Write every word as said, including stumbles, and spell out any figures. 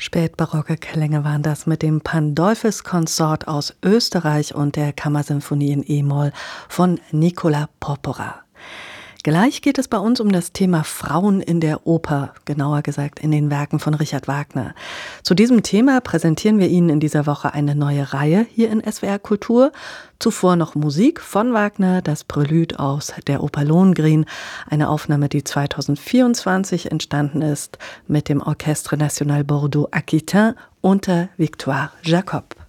Spätbarocke Klänge waren das mit dem Pandolfis-Konsort aus Österreich und der Kammersymphonie in E-Moll von Nicola Porpora. Gleich geht es bei uns um das Thema Frauen in der Oper, genauer gesagt in den Werken von Richard Wagner. Zu diesem Thema präsentieren wir Ihnen in dieser Woche eine neue Reihe hier in S W R Kultur. Zuvor noch Musik von Wagner, das Prelude aus der Oper Lohengrin, eine Aufnahme, die zweitausendvierundzwanzig entstanden ist mit dem Orchestre National Bordeaux Aquitain unter Victoire Jacob.